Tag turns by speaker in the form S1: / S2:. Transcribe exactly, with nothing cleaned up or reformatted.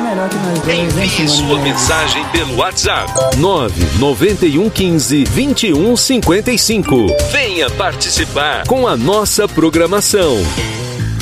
S1: melhor que nós dois.
S2: Envie sua mensagem pelo WhatsApp nove nove um quinze, vinte e um cinquenta e cinco. Venha participar com a nossa programação.